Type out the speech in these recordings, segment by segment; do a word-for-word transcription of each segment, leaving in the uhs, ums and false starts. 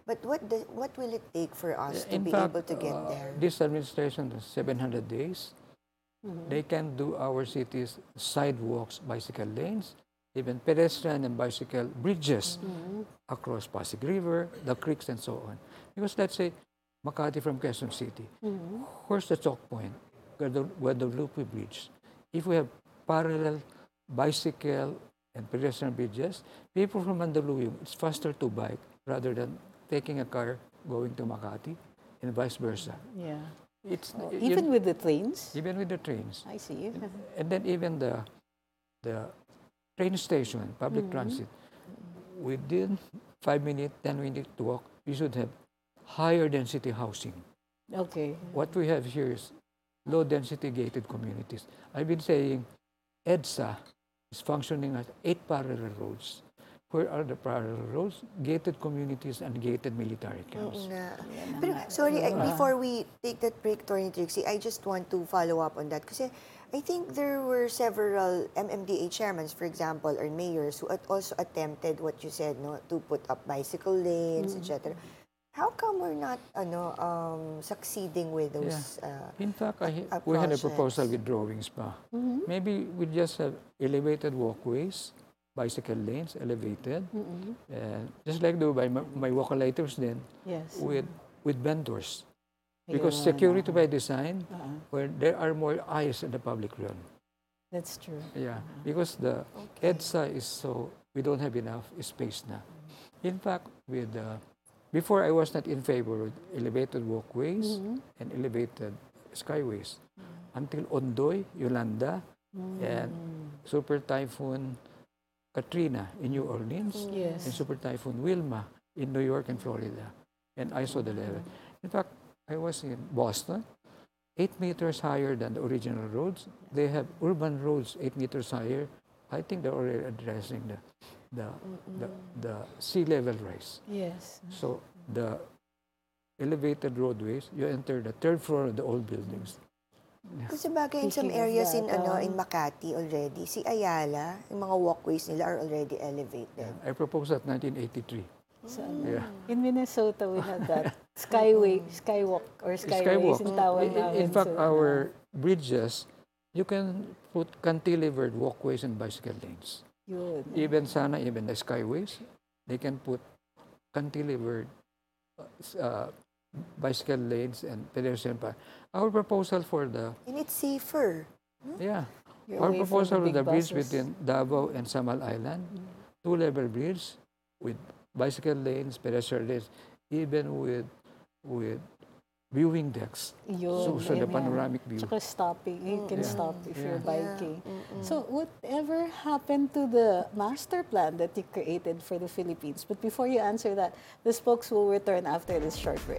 But what the, what will it take for us to In be fact, able to get uh, there? this administration has seven hundred days. Mm-hmm. They can do our cities sidewalks, bicycle lanes, even pedestrian and bicycle bridges Mm-hmm. across Pasig River, the creeks, and so on. Because let's say Makati from Quezon City, Mm-hmm. where's the choke point? Guadalupe Guadalupe Bridge. If we have parallel bicycle and pedestrian bridges, people from Mandaluyong, it's faster to bike rather than taking a car going to Makati and vice versa. Yeah. It's Oh, y- even yun- with the trains? even with the trains. I see. And then even the the train station, public transit, within five minutes, ten minute walk, we should have higher density housing. Okay. What we have here is low density gated communities. I've been saying EDSA is functioning as eight parallel roads. Where are the parallel roads? Gated communities and gated military camps. Oo nga. Pero sorry, I- before we take that break, Attorney Trixie, I just want to follow up on that. Kasi I think there were several M M D A chairmen, for example, or mayors who at- also attempted what you said, no, to put up bicycle lanes, et cetera. How come we're not ano um, succeeding with those? Uh, In fact, I, uh, we had a projects? proposal with drawings pa. Maybe we just have elevated walkways, bicycle lanes, elevated, and just like Dubai, my, my walkalators then Yes. with with vendors. Because Ayun, security oo. by design, Uh-uh. where there are more eyes in the public realm. That's true. Yeah, because the Okay. EDSA is so, we don't have enough space na. In fact, with uh, before I was not in favor of elevated walkways and elevated skyways until Ondoy, Yolanda, and Super Typhoon Katrina in New Orleans, Yes. and Super Typhoon Wilma in New York and Florida. And I saw the level. In fact, I was in Boston, eight meters higher than the original roads. They have urban roads eight meters higher. I think they're already addressing the, the, the, the sea level rise. Yes. So the elevated roadways, you enter the third floor of the old buildings. Kasi bagay in some Speaking of areas in that, ano um, in Makati already, si Ayala, yung mga walkways nila are already elevated. I proposed that nineteen eighty-three. So, Yeah. in Minnesota, we have that skyway, skywalk, or skyways Skywalk. in tawag In, in namin. fact, So, our bridges, you can put cantilevered walkways and bicycle lanes. yun. Even sana, even the skyways, they can put cantilevered uh, s- uh, bicycle lanes and pedestrian path. Our proposal for the, And it's safer. yeah, You're our away from proposal the for the big bridge buses. between Davao and Samal Island, two-level bridge with bicycle lanes, pedestrian lanes, even with with viewing decks. Yun, So, so the yun nga. panoramic view. Tsaka stopping. You can Yeah. stop if you're Yeah. biking. So whatever happened to the master plan that you created for the Philippines? But before you answer that, the spokes will return after this short break.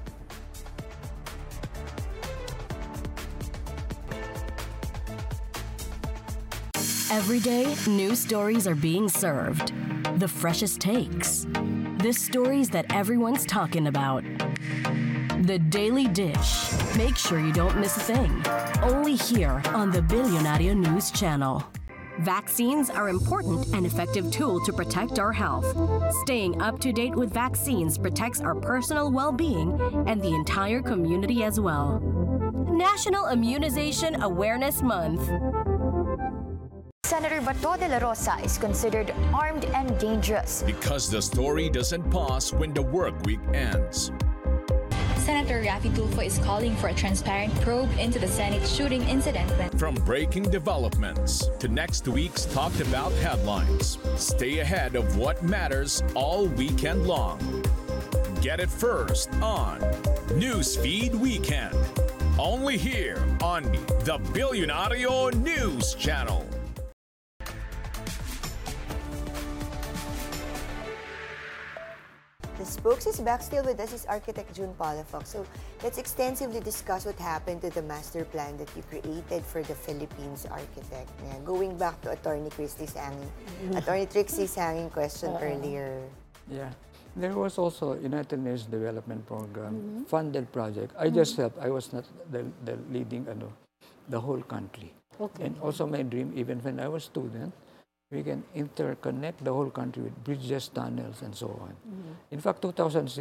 Every day, new stories are being served. The freshest takes. The stories that everyone's talking about. The Daily Dish. Make sure you don't miss a thing. Only here on the Billionario News Channel. Vaccines are important and effective tool to protect our health. Staying up to date with vaccines protects our personal well-being and the entire community as well. National Immunization Awareness Month. Senator Bato de la Rosa is considered armed and dangerous. Because the story doesn't pause when the work week ends. Senator Raffy Tulfo is calling for a transparent probe into the Senate shooting incident when From breaking developments to next week's talked about headlines, stay ahead of what matters all weekend long. Get it first on Newsfeed Weekend. Only here on the Billionario News Channel. The spokes is back. Still with us is architect June Palafox. So let's extensively discuss what happened to the master plan that you created for the Philippines, architect. Yeah, going back to Attorney Christie's hanging, Attorney Trixie's hanging question earlier. Yeah. There was also United Nations Development Program funded project. I just helped. I was not the, the leading ano, the whole country. Okay. And also my dream, even when I was student, we can interconnect the whole country with bridges, tunnels, and so on. In fact, two thousand six,